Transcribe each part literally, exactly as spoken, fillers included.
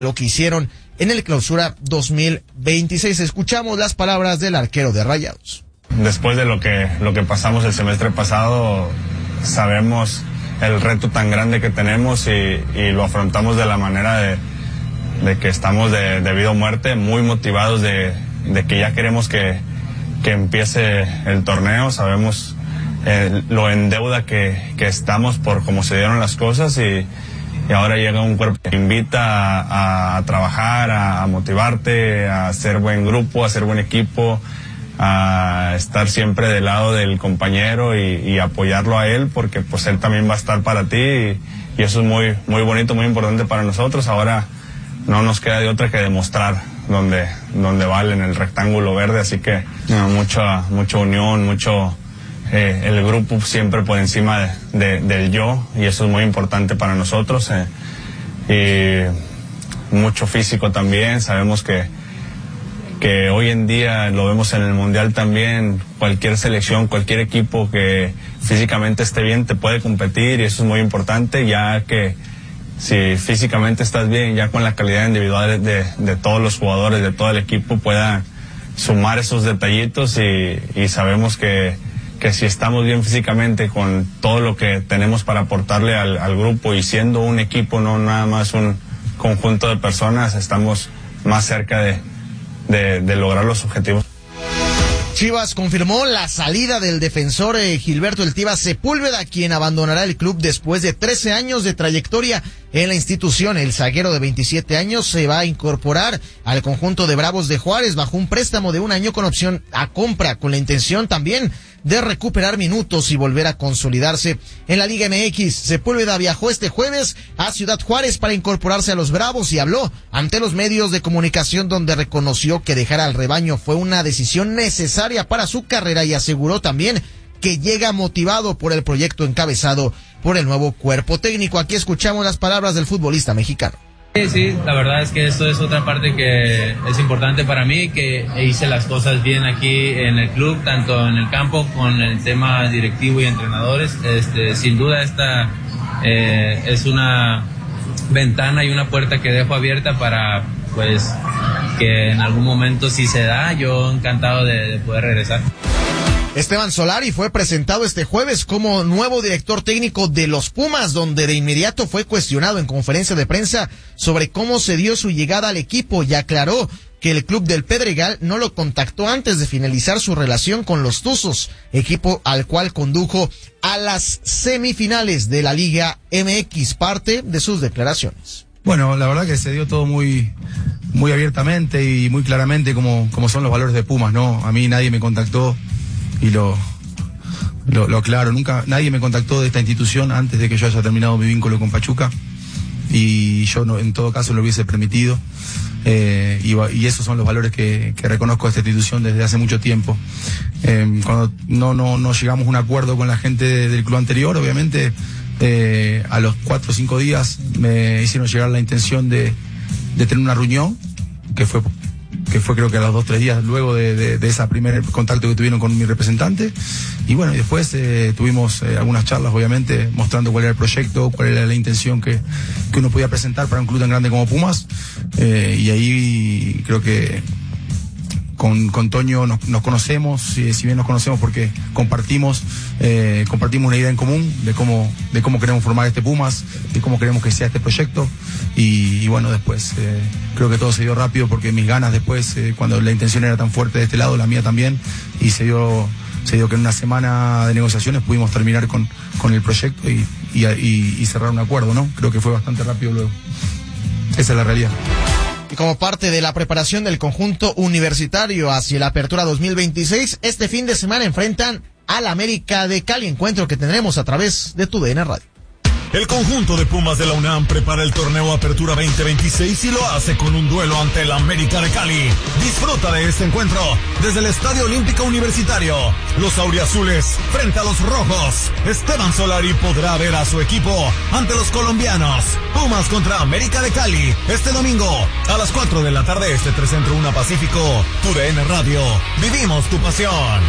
lo que hicieron en el Clausura dos mil veintiséis. Escuchamos las palabras del arquero de Rayados. Después de lo que, lo que pasamos el semestre pasado, sabemos el reto tan grande que tenemos y, y lo afrontamos de la manera de, de que estamos de, de vida o muerte, muy motivados de, de que ya queremos que, que empiece el torneo. Sabemos eh, lo en deuda que, que estamos por cómo se dieron las cosas y Y ahora llega un cuerpo que invita a, a trabajar, a, a motivarte, a hacer buen grupo, a hacer buen equipo, a estar siempre del lado del compañero y, y apoyarlo a él, porque pues él también va a estar para ti y, y eso es muy, muy bonito, muy importante para nosotros. Ahora no nos queda de otra que demostrar dónde, dónde vale en el rectángulo verde, así que no, mucha, mucha unión, mucho... Eh, el grupo siempre por encima de, de, del yo, y eso es muy importante para nosotros, eh, y mucho físico también. Sabemos que, que hoy en día lo vemos en el Mundial también, cualquier selección, cualquier equipo que físicamente esté bien te puede competir, y eso es muy importante, ya que si físicamente estás bien, ya con la calidad individual de, de todos los jugadores, de todo el equipo, puedan sumar esos detallitos, y, y sabemos que que si estamos bien físicamente con todo lo que tenemos para aportarle al, al grupo y siendo un equipo, no nada más un conjunto de personas, estamos más cerca de, de, de lograr los objetivos. Chivas confirmó la salida del defensor eh, Gilberto El Tiva Sepúlveda, quien abandonará el club después de trece años de trayectoria en la institución. El zaguero de veintisiete años se va a incorporar al conjunto de Bravos de Juárez bajo un préstamo de un año con opción a compra, con la intención también de recuperar minutos y volver a consolidarse en la Liga M X. Sepúlveda viajó este jueves a Ciudad Juárez para incorporarse a los Bravos y habló ante los medios de comunicación, donde reconoció que dejar al rebaño fue una decisión necesaria para su carrera y aseguró también que llega motivado por el proyecto encabezado por el nuevo cuerpo técnico. Aquí escuchamos las palabras del futbolista mexicano. Sí, sí, la verdad es que esto es otra parte que es importante para mí, que hice las cosas bien aquí en el club, tanto en el campo con el tema directivo y entrenadores. Este, sin duda esta eh, es una ventana y una puerta que dejo abierta para, pues, que en algún momento, si se da, yo encantado de, de poder regresar. Esteban Solari fue presentado este jueves como nuevo director técnico de los Pumas, donde de inmediato fue cuestionado en conferencia de prensa sobre cómo se dio su llegada al equipo, y aclaró que el club del Pedregal no lo contactó antes de finalizar su relación con los Tuzos, equipo al cual condujo a las semifinales de la Liga M X, parte de sus declaraciones. Bueno, la verdad que se dio todo muy muy abiertamente y muy claramente como, como son los valores de Pumas, ¿no? A mí nadie me contactó, y lo, lo, lo aclaro, nunca, nadie me contactó de esta institución antes de que yo haya terminado mi vínculo con Pachuca, y yo no, en todo caso lo hubiese permitido, eh, y, y esos son los valores que, que reconozco de esta institución desde hace mucho tiempo. Eh, cuando no, no, no llegamos a un acuerdo con la gente de, del club anterior, obviamente, eh, a los cuatro o cinco días me hicieron llegar la intención de, de tener una reunión, que fue que fue creo que a los dos o tres días luego de, de, de ese primer contacto que tuvieron con mi representante, y bueno, y después eh, tuvimos eh, algunas charlas, obviamente, mostrando cuál era el proyecto, cuál era la intención que, que uno podía presentar para un club tan grande como Pumas, eh, y ahí creo que con, con Toño nos, nos conocemos, si, si bien nos conocemos porque compartimos eh, compartimos una idea en común de cómo de cómo queremos formar este Pumas, de cómo queremos que sea este proyecto, y, y bueno, después eh, creo que todo se dio rápido, porque mis ganas después, eh, cuando la intención era tan fuerte de este lado, la mía también, y se dio se dio que en una semana de negociaciones pudimos terminar con, con el proyecto y, y, y, y cerrar un acuerdo, ¿no? Creo que fue bastante rápido luego. Esa es la realidad. Y como parte de la preparación del conjunto universitario hacia la apertura dos mil veintiséis, este fin de semana enfrentan al América de Cali, encuentro que tendremos a través de tu D N Radio. El conjunto de Pumas de la UNAM prepara el torneo Apertura veinte veintiséis y lo hace con un duelo ante el América de Cali. Disfruta de este encuentro desde el Estadio Olímpico Universitario. Los auriazules frente a los rojos. Esteban Solari podrá ver a su equipo ante los colombianos. Pumas contra América de Cali, este domingo a las cuatro de la tarde, este tres Centro uno Pacífico. Tu D N Radio, vivimos tu pasión.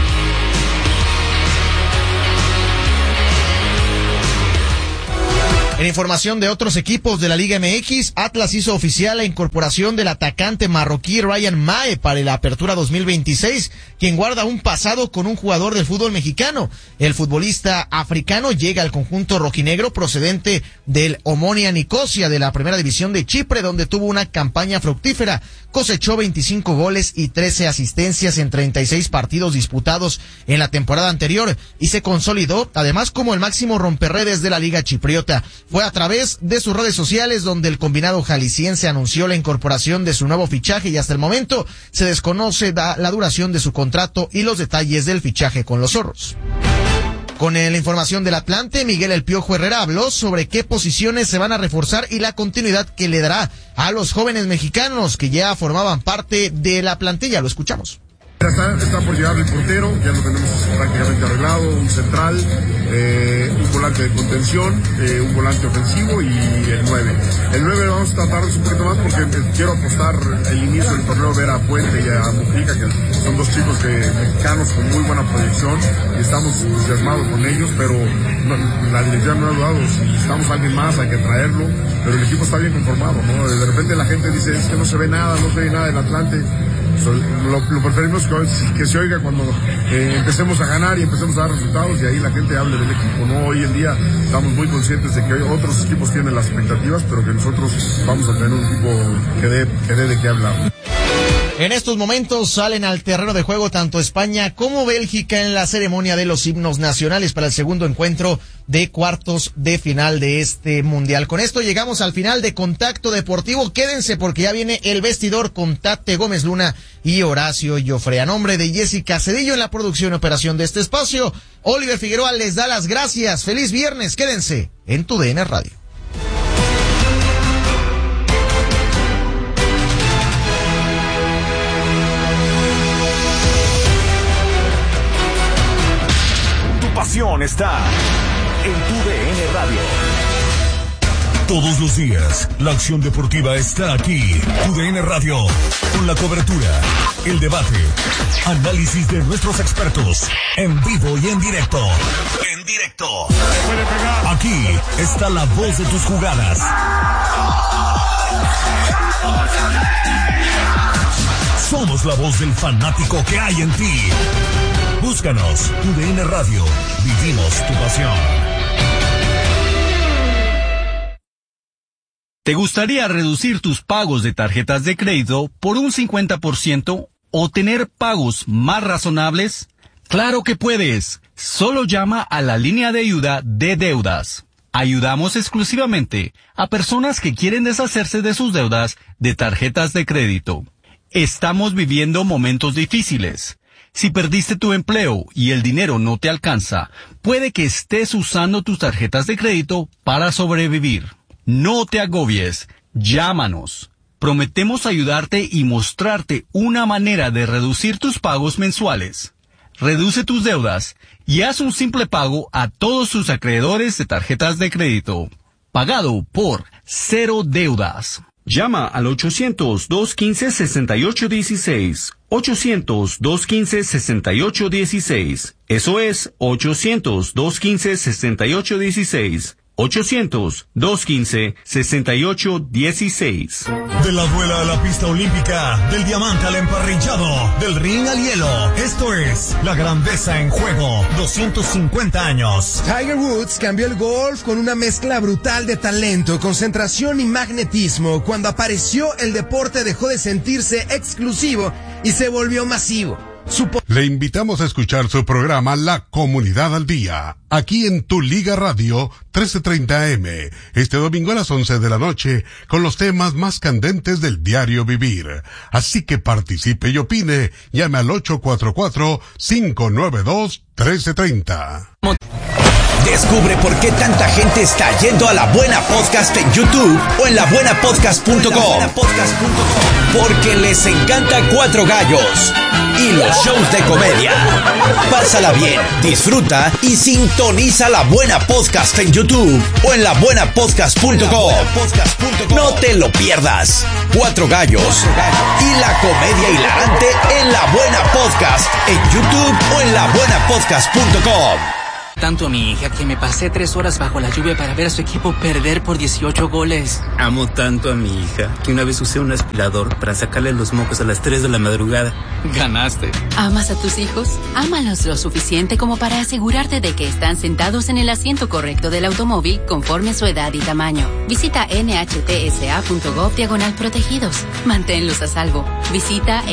En información de otros equipos de la Liga M X, Atlas hizo oficial la incorporación del atacante marroquí Ryan Mae para la Apertura dos mil veintiséis, quien guarda un pasado con un jugador del fútbol mexicano. El futbolista africano llega al conjunto rojinegro procedente del Omonia Nicosia de la Primera División de Chipre, donde tuvo una campaña fructífera. Cosechó veinticinco goles y trece asistencias en treinta y seis partidos disputados en la temporada anterior y se consolidó además como el máximo romperredes de la Liga Chipriota. Fue a través de sus redes sociales donde el combinado jalisciense anunció la incorporación de su nuevo fichaje y hasta el momento se desconoce la duración de su contrato y los detalles del fichaje con los zorros. Con la información del Atlante, Miguel El Piojo Herrera habló sobre qué posiciones se van a reforzar y la continuidad que le dará a los jóvenes mexicanos que ya formaban parte de la plantilla. Lo escuchamos. Está, está por llegar el portero, ya lo tenemos prácticamente arreglado, un central, eh, un volante de contención, eh, un volante ofensivo y el nueve. El nueve vamos a tratar un poquito más porque quiero apostar el inicio del torneo, ver a Puente y a Mujica, que son dos chicos que, mexicanos con muy buena proyección y estamos entusiasmados con ellos, pero no, la dirección no ha dudado, si necesitamos a alguien más hay que traerlo, pero el equipo está bien conformado, ¿no? De repente la gente dice, es que no se ve nada, no se ve nada del Atlante. So, lo, lo preferimos que, que se oiga cuando eh, empecemos a ganar y empecemos a dar resultados y ahí la gente hable del equipo, ¿no? Hoy en día estamos muy conscientes de que otros equipos tienen las expectativas, pero que nosotros vamos a tener un equipo que dé, que dé de qué hablar. En estos momentos salen al terreno de juego tanto España como Bélgica en la ceremonia de los himnos nacionales para el segundo encuentro de cuartos de final de este mundial. Con esto llegamos al final de Contacto Deportivo. Quédense porque ya viene el vestidor con Tate Gómez Luna y Horacio Joffre. A nombre de Jessica Cedillo en la producción y operación de este espacio, Oliver Figueroa les da las gracias. Feliz viernes. Quédense en tu D N Radio. Pasión está en tu D N Radio. Todos los días, la acción deportiva está aquí. Tu D N Radio, con la cobertura, el debate, análisis de nuestros expertos, en vivo y en directo. En directo. Aquí está la voz de tus jugadas. Somos la voz del fanático que hay en ti. Búscanos, tu D N Radio. Vivimos tu pasión. ¿Te gustaría reducir tus pagos de tarjetas de crédito por un cincuenta por ciento o tener pagos más razonables? ¡Claro que puedes! Solo llama a la línea de ayuda de deudas. Ayudamos exclusivamente a personas que quieren deshacerse de sus deudas de tarjetas de crédito. Estamos viviendo momentos difíciles. Si perdiste tu empleo y el dinero no te alcanza, puede que estés usando tus tarjetas de crédito para sobrevivir. No te agobies, llámanos. Prometemos ayudarte y mostrarte una manera de reducir tus pagos mensuales. Reduce tus deudas y haz un simple pago a todos tus acreedores de tarjetas de crédito. Pagado por Cero Deudas. Llama al ochocientos, dos quince, sesenta y ocho dieciséis. ochocientos, dos quince, sesenta y ocho dieciséis. Eso es ochocientos, dos quince, sesenta y ocho dieciséis. ochocientos, dos quince, sesenta y ocho dieciséis. De la duela a la pista olímpica, del diamante al emparrillado, del ring al hielo. Esto es La Grandeza en Juego, doscientos cincuenta años. Tiger Woods cambió el golf con una mezcla brutal de talento, concentración y magnetismo. Cuando apareció, el deporte dejó de sentirse exclusivo y se volvió masivo. Supo- Le invitamos a escuchar su programa La Comunidad al Día, aquí en Tu Liga Radio trece treinta A M, este domingo a las once de la noche, con los temas más candentes del diario vivir. Así que participe y opine, llame al ocho cuatro cuatro, cinco nueve dos, uno tres tres cero. Descubre por qué tanta gente está yendo a La Buena Podcast en YouTube o en la buena podcast punto com. Porque les encanta Cuatro Gallos y los shows de comedia. Pásala bien, disfruta y sintoniza La Buena Podcast en YouTube o en la buena podcast punto com. No te lo pierdas. Cuatro Gallos y la comedia hilarante en La Buena Podcast en YouTube o en la buena podcast punto com. tanto a mi hija que me pasé tres horas bajo la lluvia para ver a su equipo perder por dieciocho goles. Amo tanto a mi hija que una vez usé un aspirador para sacarle los mocos a las tres de la madrugada. Ganaste. ¿Amas a tus hijos? Ámalos lo suficiente como para asegurarte de que están sentados en el asiento correcto del automóvil conforme a su edad y tamaño. Visita nhtsa.gov diagonal protegidos. Manténlos a salvo. Visita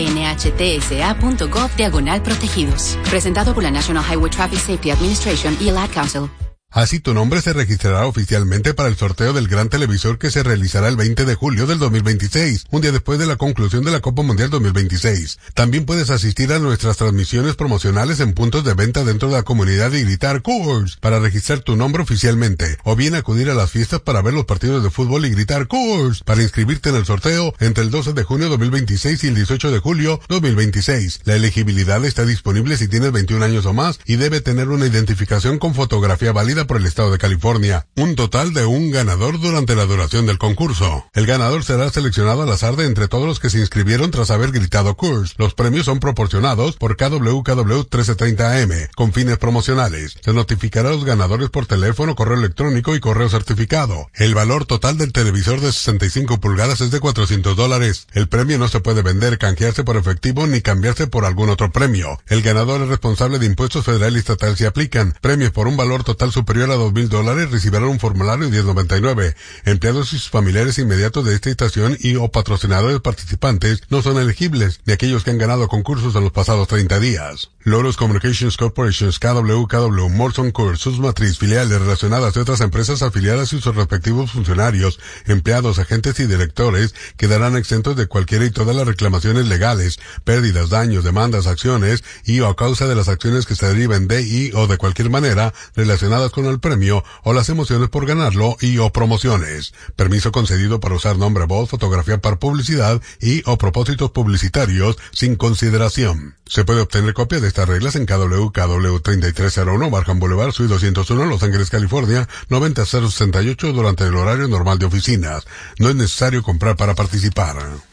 nhtsa.gov diagonal protegidos. Presentado por la National Highway Traffic Safety Administration y el Ad Council. Así tu nombre se registrará oficialmente para el sorteo del gran televisor que se realizará el veinte de julio del dos mil veintiséis, un día después de la conclusión de la Copa Mundial dos mil veintiséis. También puedes asistir a nuestras transmisiones promocionales en puntos de venta dentro de la comunidad y gritar Coors para registrar tu nombre oficialmente, o bien acudir a las fiestas para ver los partidos de fútbol y gritar Coors para inscribirte en el sorteo entre el doce de junio de dos mil veintiséis y el dieciocho de julio de dos mil veintiséis. La elegibilidad está disponible si tienes veintiún años o más y debe tener una identificación con fotografía válida por el estado de California. Un total de un ganador durante la duración del concurso. El ganador será seleccionado al azar de entre todos los que se inscribieron tras haber gritado Coors. Los premios son proporcionados por K W K W trece treinta A M con fines promocionales. Se notificará a los ganadores por teléfono, correo electrónico y correo certificado. El valor total del televisor de sesenta y cinco pulgadas es de cuatrocientos dólares. El premio no se puede vender, canjearse por efectivo ni cambiarse por algún otro premio. El ganador es responsable de impuestos federal y estatal si aplican. Premios por un valor total superior a dos mil dólares recibirán un formulario diez noventa y nueve. Empleados y sus familiares inmediatos de esta estación y o patrocinadores participantes no son elegibles, ni aquellos que han ganado concursos en los pasados treinta días. Lotus Communications Corporation, K W K W, Morrison Coors, sus matriz, filiales relacionadas y otras empresas afiliadas y sus respectivos funcionarios, empleados, agentes y directores quedarán exentos de cualquiera y todas las reclamaciones legales, pérdidas, daños, demandas, acciones y o a causa de las acciones que se deriven de y o de cualquier manera relacionadas con el premio o las emociones por ganarlo y o promociones. Permiso concedido para usar nombre, voz, fotografía para publicidad y o propósitos publicitarios sin consideración. Se puede obtener copia de estas reglas en K W K W treinta y tres cero uno Barham Boulevard, Suite doscientos uno, Los Ángeles, California, noventa mil sesenta y ocho durante el horario normal de oficinas. No es necesario comprar para participar.